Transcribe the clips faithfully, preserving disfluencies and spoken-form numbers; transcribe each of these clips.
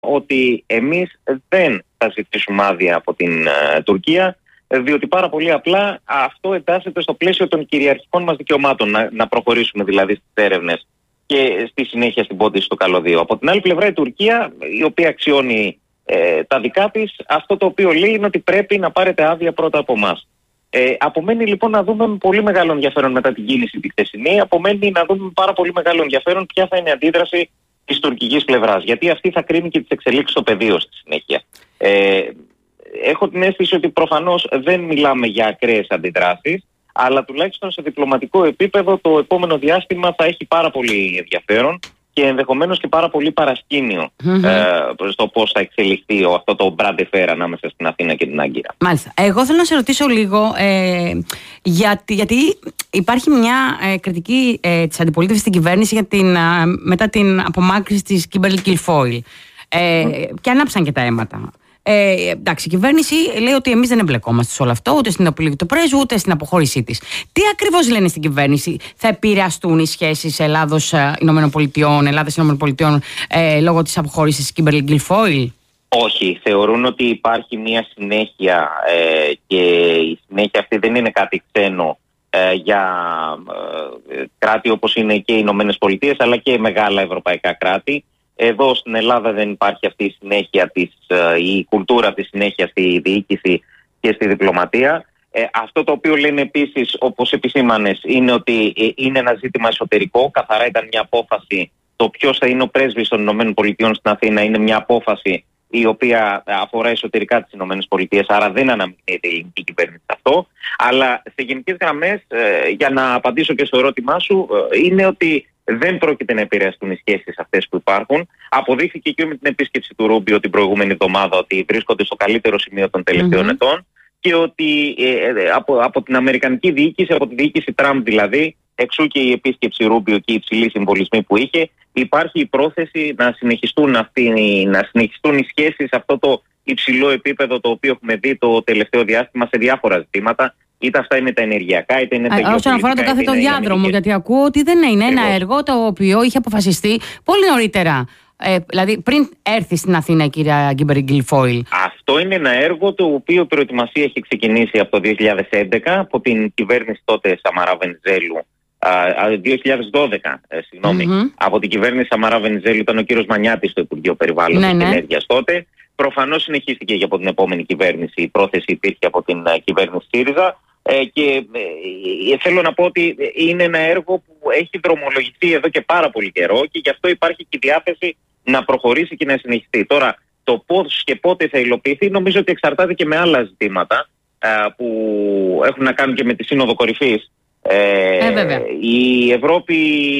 ότι εμείς δεν θα ζητήσουμε άδεια από την uh, Τουρκία, διότι πάρα πολύ απλά αυτό εντάσσεται στο πλαίσιο των κυριαρχικών μας δικαιωμάτων, να, να προχωρήσουμε δηλαδή στις έρευνες και στη συνέχεια στην πόντιση στο καλωδίο. Από την άλλη πλευρά η Τουρκία, η οποία αξιώνει ε, τα δικά της, αυτό το οποίο λέει είναι ότι πρέπει να πάρετε άδεια πρώτα από εμάς. Ε, απομένει λοιπόν να δούμε με πολύ μεγάλο ενδιαφέρον μετά την κίνηση τη χθεσινή, απομένει να δούμε με πάρα πολύ μεγάλο ενδιαφέρον ποια θα είναι η αντίδραση της τουρκικής πλευράς. Γιατί αυτή θα κρίνει και τις εξελίξεις στο πεδίο στη συνέχεια. Ε, έχω την αίσθηση ότι προφανώς δεν μιλάμε για ακραίες αντιδράσεις, αλλά τουλάχιστον σε διπλωματικό επίπεδο το επόμενο διάστημα θα έχει πάρα πολύ ενδιαφέρον και ενδεχομένως και πάρα πολύ παρασκήνιο mm-hmm. ε, στο πώς θα εξελιχθεί ο, αυτό το μπραντεφέρ ανάμεσα στην Αθήνα και την Άγκυρα. Μάλιστα. Εγώ θέλω να σε ρωτήσω λίγο, ε, γιατί, γιατί υπάρχει μια ε, κριτική ε, της αντιπολίτευσης στην κυβέρνηση για την, ε, μετά την απομάκρυνση της Kimberly Guilfoyle. Ε, mm. Και ανάψαν και τα αίματα. Ε, εντάξει, η κυβέρνηση λέει ότι εμείς δεν εμπλεκόμαστε σε όλο αυτό, ούτε στην απολύτω του πρέσβου, ούτε στην αποχώρησή της. Τι ακριβώς λένε στην κυβέρνηση, θα επηρεαστούν οι σχέσεις Ελλάδος-Ηνωμένων Ελλάδας-Ηνωμένων Πολιτειών ε, λόγω της αποχώρησης της Kimberly Guilfoyle? Όχι, θεωρούν ότι υπάρχει μια συνέχεια ε, και η συνέχεια αυτή δεν είναι κάτι ξένο ε, για ε, κράτη όπως είναι και οι Ηνωμένες Πολιτείες, αλλά και μεγάλα ευρωπαϊκά κράτη. Εδώ στην Ελλάδα δεν υπάρχει αυτή η συνέχεια, της, η κουλτούρα της συνέχειας στη διοίκηση και στη διπλωματία. Ε, αυτό το οποίο λένε επίσης, όπως επισήμανες, είναι ότι ε, είναι ένα ζήτημα εσωτερικό. Καθαρά ήταν μια απόφαση, το ποιος θα είναι ο πρέσβης των ΗΠΑ στην Αθήνα είναι μια απόφαση η οποία αφορά εσωτερικά τις ΗΠΑ, άρα δεν αναμειγνύεται η ελληνική κυβέρνηση αυτό. Αλλά σε γενικές γραμμές, ε, για να απαντήσω και στο ερώτημά σου, ε, είναι ότι δεν πρόκειται να επηρεαστούν οι σχέσεις αυτές που υπάρχουν. Αποδείχθηκε και με την επίσκεψη του Ρούμπιο την προηγούμενη εβδομάδα ότι βρίσκονται στο καλύτερο σημείο των τελευταίων mm-hmm. ετών και ότι ε, από, από την αμερικανική διοίκηση, από τη διοίκηση Τραμπ δηλαδή, εξού και η επίσκεψη Ρούμπιο και οι υψηλοί συμβολισμοί που είχε, υπάρχει η πρόθεση να συνεχιστούν, αυτοί, να συνεχιστούν οι σχέσεις σε αυτό το υψηλό επίπεδο το οποίο έχουμε δει το τελευταίο διάστημα σε διάφορα ζητήματα. Είτε αυτά είναι τα ενεργειακά, είτε είναι τα γεωπολιτικά. Όσον αφορά το κάθετο διάδρομο, γιατί ακούω ότι δεν είναι ένα έργο το οποίο είχε αποφασιστεί πολύ νωρίτερα. Ε, δηλαδή πριν έρθει στην Αθήνα η κυρία Kimberly Guilfoyle. Αυτό είναι ένα έργο το οποίο η προετοιμασία έχει ξεκινήσει από το δύο χιλιάδες έντεκα από την κυβέρνηση τότε Σαμαρά Βενιζέλου. δύο χιλιάδες δώδεκα, ε, συγγνώμη. Mm-hmm. Από την κυβέρνηση Σαμαρά Βενιζέλου ήταν ο κύριος Μανιάτης στο Υπουργείο Περιβάλλοντος ναι, και ναι. Ενέργειας τότε. Προφανώς συνεχίστηκε και από την επόμενη κυβέρνηση. Η πρόθεση υπήρχε από την uh, κυβέρνηση ΣΥΡΙΖΑ. Ε, και ε, θέλω να πω ότι είναι ένα έργο που έχει δρομολογηθεί εδώ και πάρα πολύ καιρό και γι' αυτό υπάρχει και η διάθεση να προχωρήσει και να συνεχιστεί. Τώρα, το πώς και πότε θα υλοποιηθεί νομίζω ότι εξαρτάται και με άλλα ζητήματα ε, που έχουν να κάνουν και με τη Σύνοδο Κορυφής. Ε, ε, η Ευρώπη,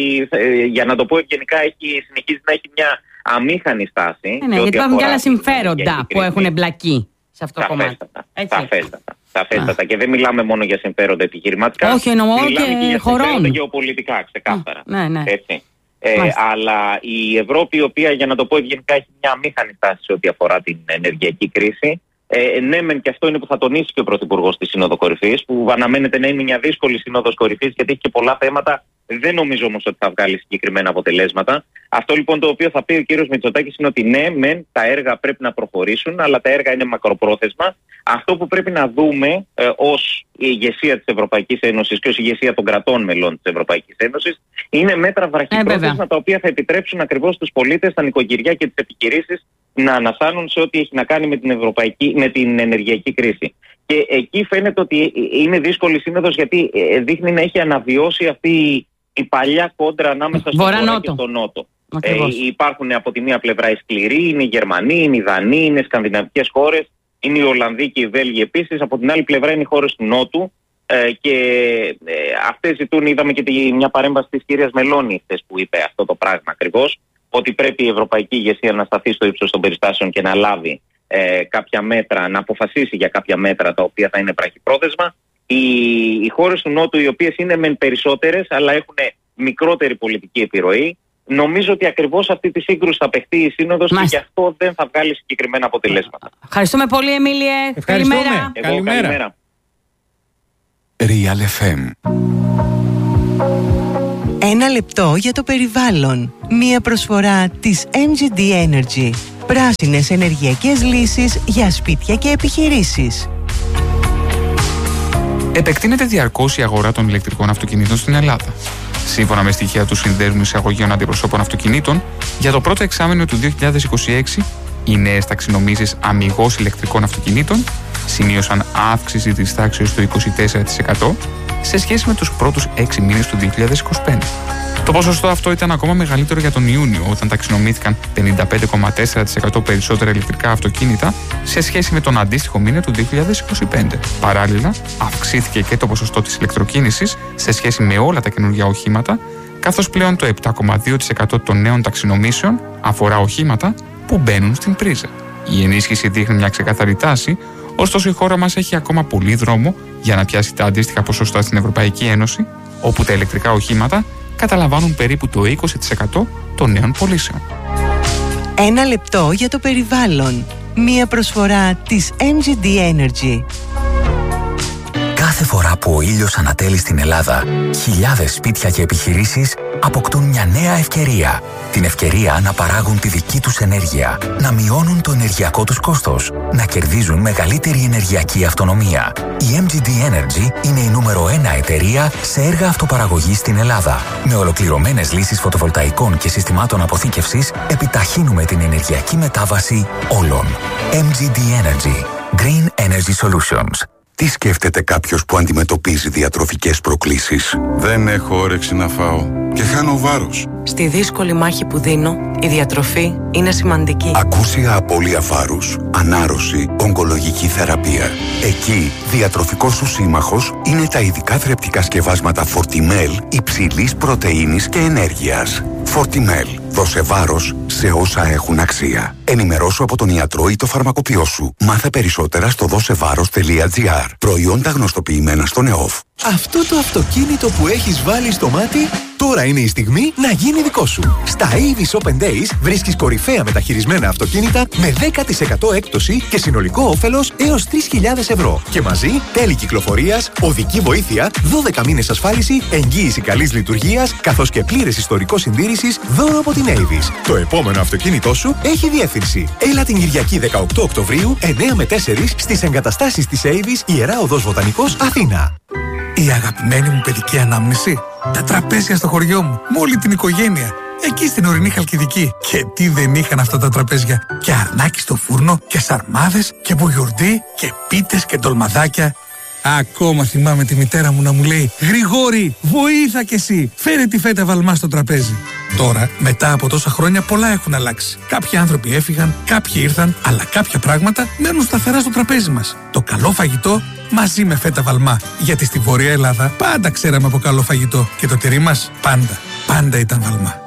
ε, για να το πω γενικά, έχει, συνεχίζει να έχει μια αμήχανη στάση. Ε, ναι, γιατί υπάρχουν και άλλα συμφέροντα που έχουν εμπλακεί σε αυτό το κομμάτι. Σαφέστατα. Σαφέστατα. Και δεν μιλάμε μόνο για συμφέροντα επιχειρηματικά. Όχι, εννοώ μιλάμε και, και για χωρών. Συμφέροντα γεωπολιτικά, ξεκάθαρα. Ναι, ναι. Έτσι. Ε, αλλά η Ευρώπη, η οποία για να το πω ευγενικά έχει μια αμήχανη στάση σε ό,τι αφορά την ενεργειακή κρίση. Ε, ναι, μεν και αυτό είναι που θα τονίσει και ο Πρωθυπουργός στη Σύνοδο Κορυφής, που αναμένεται να είναι μια δύσκολη Σύνοδος Κορυφής, γιατί έχει και πολλά θέματα. Δεν νομίζω όμως ότι θα βγάλει συγκεκριμένα αποτελέσματα. Αυτό λοιπόν το οποίο θα πει ο κύριος Μητσοτάκης είναι ότι ναι, μεν τα έργα πρέπει να προχωρήσουν, αλλά τα έργα είναι μακροπρόθεσμα. Αυτό που πρέπει να δούμε ε, ως η ηγεσία της Ευρωπαϊκής Ένωσης και ως ηγεσία των κρατών μελών της Ευρωπαϊκής Ένωσης είναι μέτρα βραχυπρόθεσμα ε, τα οποία θα επιτρέψουν ακριβώς στους πολίτες, τα νοικοκυριά και τις επιχειρήσεις να ανασάνουν σε ό,τι έχει να κάνει με την, ευρωπαϊκή, με την ενεργειακή κρίση. Και εκεί φαίνεται ότι είναι δύσκολη σύνοδος, γιατί δείχνει να έχει αναβιώσει αυτή η παλιά κόντρα ανάμεσα στον Βορρά και στον Νότο. Ε, υπάρχουν από τη μία πλευρά οι σκληροί, είναι οι Γερμανοί, είναι οι Δανείοι, είναι οι σκανδιναβικές χώρες, είναι οι Ολλανδοί και οι Βέλγοι επίσης. Από την άλλη πλευρά είναι οι χώρες του Νότου ε, και ε, αυτές ζητούν, είδαμε και τη, μια παρέμβαση της κυρίας Μελώνη χθες που είπε αυτό το πράγμα ακριβώς, ότι πρέπει η ευρωπαϊκή ηγεσία να σταθεί στο ύψος των περιστάσεων και να λάβει ε, κάποια μέτρα, να αποφασίσει για κάποια μέτρα τα οποία θα είναι βραχυπρόθεσμα. Οι, οι χώρες του Νότου, οι οποίες είναι μεν περισσότερες, αλλά έχουν μικρότερη πολιτική επιρροή, νομίζω ότι ακριβώς αυτή τη σύγκρουση θα παιχτεί η Σύνοδος και γι' αυτό δεν θα βγάλει συγκεκριμένα αποτελέσματα. Ευχαριστούμε πολύ, Εμίλιε. Καλημέρα. Εγώ, καλημέρα. καλημέρα. Real εφ εμ. Ένα λεπτό για το περιβάλλον. Μία προσφορά της εμ τζι ντι Energy. Πράσινες ενεργειακές λύσεις για σπίτια και επιχειρήσεις. Επεκτείνεται διαρκώς η αγορά των ηλεκτρικών αυτοκινήτων στην Ελλάδα. Σύμφωνα με στοιχεία του Συνδέσμου Εισαγωγείων Αντιπροσώπων Αυτοκινήτων, για το πρώτο εξάμηνο του δύο χιλιάδες είκοσι έξι, οι νέες ταξινομήσεις αμιγώς ηλεκτρικών αυτοκινήτων σημείωσαν αύξηση της τάξης του είκοσι τέσσερα τοις εκατό σε σχέση με τους πρώτους έξι μήνες του δύο χιλιάδες είκοσι πέντε. Το ποσοστό αυτό ήταν ακόμα μεγαλύτερο για τον Ιούνιο, όταν ταξινομήθηκαν πενήντα πέντε κόμμα τέσσερα τοις εκατό περισσότερα ηλεκτρικά αυτοκίνητα σε σχέση με τον αντίστοιχο μήνα του δύο χιλιάδες είκοσι πέντε. Παράλληλα, αυξήθηκε και το ποσοστό της ηλεκτροκίνησης σε σχέση με όλα τα καινούργια οχήματα, καθώς πλέον το επτά κόμμα δύο τοις εκατό των νέων ταξινομήσεων αφορά οχήματα που μπαίνουν στην πρίζα. Η ενίσχυση δείχνει μια ξεκάθαρη τάση, ωστόσο η χώρα μας έχει ακόμα πολύ δρόμο για να πιάσει τα αντίστοιχα ποσοστά στην Ευρωπαϊκή Ένωση, όπου τα ηλεκτρικά οχήματα καταλαμβάνουν περίπου το είκοσι τοις εκατό των νέων πωλήσεων. Ένα λεπτό για το περιβάλλον. Μία προσφορά της εμ τζι ντι Energy. Κάθε φορά που ο ήλιος ανατέλει στην Ελλάδα, χιλιάδες σπίτια και επιχειρήσεις αποκτούν μια νέα ευκαιρία. Την ευκαιρία να παράγουν τη δική τους ενέργεια, να μειώνουν το ενεργειακό τους κόστος, να κερδίζουν μεγαλύτερη ενεργειακή αυτονομία. Η εμ τζι ντι Energy είναι η νούμερο ένα εταιρεία σε έργα αυτοπαραγωγής στην Ελλάδα. Με ολοκληρωμένες λύσεις φωτοβολταϊκών και συστημάτων αποθήκευσης, επιταχύνουμε την ενεργειακή μετάβαση όλων. εμ τζι ντι Energy. Green Energy Solutions. Τι σκέφτεται κάποιος που αντιμετωπίζει διατροφικές προκλήσεις? Δεν έχω όρεξη να φάω και χάνω βάρος. Στη δύσκολη μάχη που δίνω, η διατροφή είναι σημαντική. Ακούσια απώλεια βάρους, ανάρρωση, ογκολογική θεραπεία. Εκεί, διατροφικός σου σύμμαχος είναι τα ειδικά θρεπτικά σκευάσματα Fortimel υψηλής πρωτεΐνης και ενέργειας. Fortimel. Δώσε βάρος σε όσα έχουν αξία. Ενημερώσου από τον ιατρό ή το φαρμακοποιό σου. Μάθε περισσότερα στο δώσεβάρος τελεία τζι άρ. Προϊόντα γνωστοποιημένα στον ΕΟΦ. Αυτό το αυτοκίνητο που έχεις βάλει στο μάτι, τώρα είναι η στιγμή να γίνει δικό σου. Στα Avis Open Days βρίσκεις κορυφαία μεταχειρισμένα αυτοκίνητα με δέκα τοις εκατό έκπτωση και συνολικό όφελος έως τρεις χιλιάδες ευρώ. Και μαζί τέλη κυκλοφορίας, οδική βοήθεια, δώδεκα μήνες ασφάλιση, εγγύηση καλής λειτουργίας, καθώς και πλήρες ιστορικό συντήρησης δώρο από την Avis. Το επόμενο αυτοκίνητό σου έχει διεύθυνση. Έλα την Κυριακή δεκαοκτώ Οκτωβρίου, εννέα με τέσσερα στις εγκαταστάσεις της Avis, Ιερά Οδός Βοτανικός, Αθήνα. Η αγαπημένη μου παιδική ανάμνηση. Τα τραπέζια στο χωριό μου, με όλη την οικογένεια. Εκεί στην ορεινή Χαλκιδική. Και τι δεν είχαν αυτά τα τραπέζια. Και αρνάκι στο φούρνο, και σαρμάδες, και μπουγιουρντί, και πίτες και ντολμαδάκια. Ακόμα θυμάμαι τη μητέρα μου να μου λέει: Γρηγόρη, βοήθα κι εσύ, φέρε τη φέτα βαλμά στο τραπέζι. Τώρα, μετά από τόσα χρόνια, πολλά έχουν αλλάξει. Κάποιοι άνθρωποι έφυγαν, κάποιοι ήρθαν, αλλά κάποια πράγματα μένουν σταθερά στο τραπέζι μας. Το καλό φαγητό μαζί με φέτα βαλμά. Γιατί στη Βόρεια Ελλάδα πάντα ξέραμε από καλό φαγητό. Και το τυρί μας πάντα, πάντα ήταν βαλμά.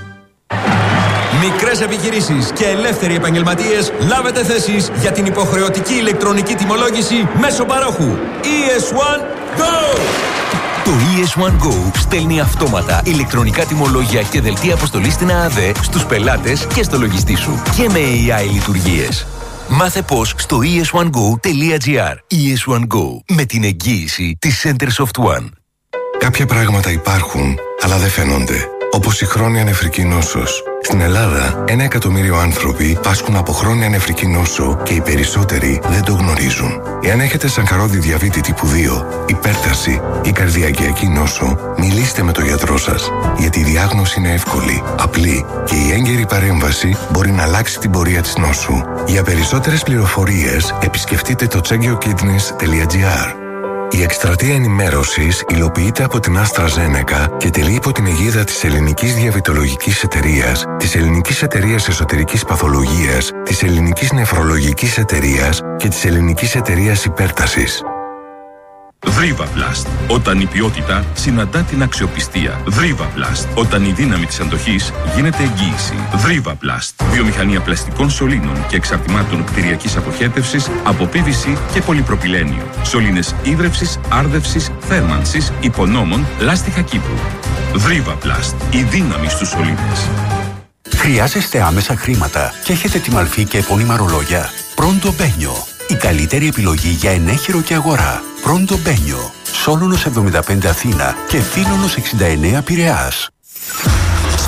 Μικρές επιχειρήσεις και ελεύθεροι επαγγελματίες, λάβετε θέσεις για την υποχρεωτική ηλεκτρονική τιμολόγηση μέσω παρόχου. ι ες ουάν Go! Το ι ες ουάν Go στέλνει αυτόματα ηλεκτρονικά τιμολόγια και δελτία αποστολής στην ΑΑΔΕ στους πελάτες και στο λογιστή σου. Και με έι άι λειτουργίες. Μάθε πώς στο ι ες ουάν γκο τελεία τζι άρ. ι ες ουάν Go, με την εγγύηση της Centersoft One. Κάποια πράγματα υπάρχουν, αλλά δεν φαίνονται. Όπως η χρόνια νεφρική νόσος. Στην Ελλάδα, ένα εκατομμύριο άνθρωποι πάσχουν από χρόνια νεφρική νόσο και οι περισσότεροι δεν το γνωρίζουν. Εάν έχετε σανκαρόδι διαβήτη τύπου δύο, υπέρταση ή καρδιακιακή νόσο, μιλήστε με τον γιατρό σας. Γιατί η διάγνωση είναι εύκολη, απλή και η έγκαιρη παρέμβαση μπορεί να αλλάξει την πορεία της νόσου. Για περισσότερες πληροφορίες, επισκεφτείτε το checkyourkidneys τελεία τζι άρ. Η εκστρατεία ενημέρωσης υλοποιείται από την AstraZeneca και τελεί υπό την αιγίδα της Ελληνικής Διαβητολογικής Εταιρείας, της Ελληνικής Εταιρείας Εσωτερικής Παθολογίας, της Ελληνικής Νεφρολογικής Εταιρείας και της Ελληνικής Εταιρείας Υπέρτασης. Δρίβαβλαστ. Όταν η ποιότητα συναντά την αξιοπιστία. Δρίβαβλαστ. Όταν η δύναμη της αντοχής γίνεται εγγύηση. Δρίβαβλαστ. Βιομηχανία πλαστικών σωλήνων και εξαρτημάτων κτηριακής αποχέτευσης από πι βι σι και πολυπροπυλένιο. Σωλήνες ίδρευσης, άρδευσης, θέρμανσης, υπονόμων, λάστιχα Κύπρου. Δρίβαβλαστ. Η δύναμη στους σωλήνες. Χρειάζεστε άμεσα χρήματα και έχετε τη μαλφή και επώνυμα ρολόγια? Πρόντο Μπένιο. Η καλύτερη επιλογή για ενέχειρο και αγορά. Πρόντο Μπένιο. Σόλωνος εβδομήντα πέντε Αθήνα και Φίλωνος εξήντα εννέα Πειραιάς.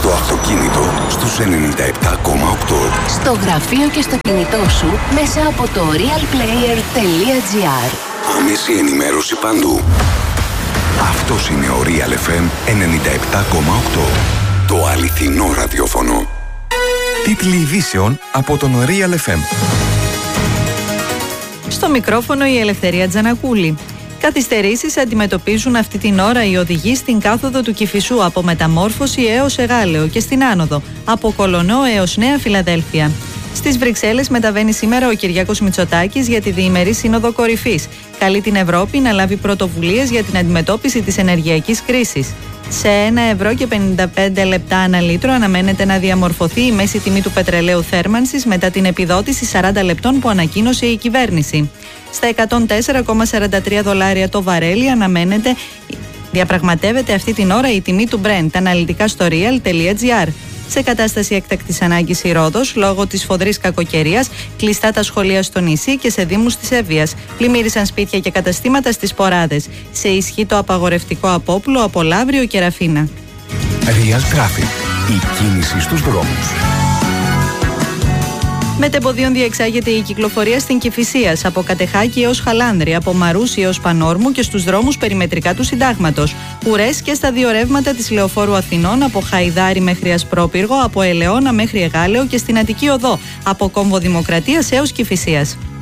Το αυτοκίνητο στους ενενήντα επτά κόμμα οκτώ. Στο γραφείο και στο κινητό σου μέσα από το realplayer τελεία gr. Άμεση ενημέρωση παντού. Αυτός είναι ο Real εφ εμ ενενήντα επτά κόμμα οκτώ. Το αληθινό ραδιόφωνο. Τίτλοι ειδήσεων από τον Real εφ εμ. Στο μικρόφωνο η Ελευθερία Τζανακούλη. Καθυστερήσεις αντιμετωπίζουν αυτή την ώρα οι οδηγοί στην κάθοδο του Κηφισού από Μεταμόρφωση έως Εγάλεο και στην άνοδο από Κολονό έως Νέα Φιλαδέλφια. Στις Βρυξέλλες μεταβαίνει σήμερα ο Κυριάκος Μητσοτάκης για τη διημερή Σύνοδο Κορυφής. Καλεί την Ευρώπη να λάβει πρωτοβουλίες για την αντιμετώπιση της ενεργειακής κρίσης. Σε ένα ευρώ και πενήντα πέντε λεπτά ανά λίτρο αναμένεται να διαμορφωθεί η μέση τιμή του πετρελαίου θέρμανσης μετά την επιδότηση σαράντα λεπτών που ανακοίνωσε η κυβέρνηση. Στα εκατόν τέσσερα κόμμα σαράντα τρία δολάρια το βαρέλι αναμένεται, διαπραγματεύεται αυτή την ώρα η τιμή του Brent. Αναλυτικά στο real τελεία gr. Σε κατάσταση έκτακτης ανάγκης η Ρόδος, λόγω της φοδρής κακοκαιρίας, κλειστά τα σχολεία στο νησί και σε δήμους της Εύβοιας. Πλημμύρισαν σπίτια και καταστήματα στις Ποράδες. Σε ισχύ το απαγορευτικό απόπλο από Λαύριο και Ραφίνα. Real Traffic. Η κίνηση στους δρόμους. Μετεμποδίων διεξάγεται η κυκλοφορία στην Κηφισίας, από Κατεχάκη έως Χαλάνδρη, από Μαρούσι έως Πανόρμου και στους δρόμους περιμετρικά του Συντάγματος. Ουρές και στα δύο ρεύματα της Λεωφόρου Αθηνών, από Χαϊδάρη μέχρι Ασπρόπυργο, από Ελαιώνα μέχρι Εγάλεο και στην Αττική Οδό, από Κόμβο Δημοκρατίας έως Κηφισίας.